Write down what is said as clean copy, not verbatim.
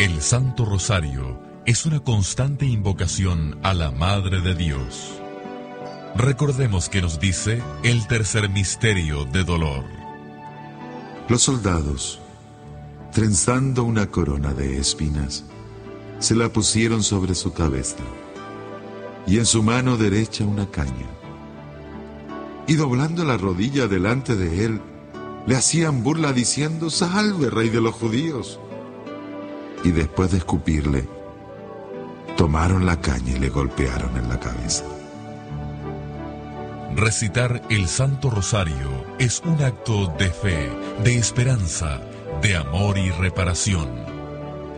El Santo Rosario es una constante invocación a la Madre de Dios. Recordemos que nos dice el tercer misterio de dolor. Los soldados, trenzando una corona de espinas, se la pusieron sobre su cabeza, y en su mano derecha una caña. Y doblando la rodilla delante de él, le hacían burla diciendo: «¡Salve, Rey de los judíos!». Y después de escupirle, tomaron la caña y le golpearon en la cabeza. Recitar el Santo Rosario es un acto de fe, de esperanza, de amor y reparación.